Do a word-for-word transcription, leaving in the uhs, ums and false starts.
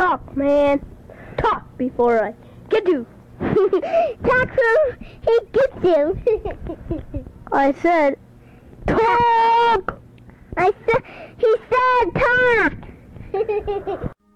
Talk, man. Talk before I get you. Talk so he gets you. I said, talk. I said, he said talk.